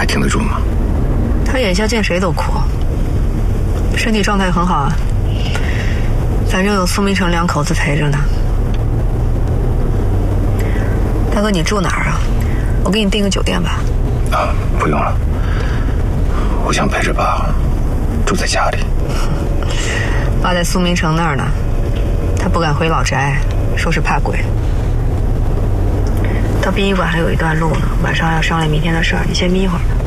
还挺得住吗？ 他眼下见谁都苦，身体状态很好啊。反正有苏明成两口子陪着呢。大哥，你住哪儿啊？我给你订个酒店吧。 啊，不用了，我想陪着爸住在家里。 爸在苏明成那儿呢，他不敢回老宅，说是怕鬼。到殡仪馆还有一段路呢，晚上要商量明天的事儿，你先眯会儿。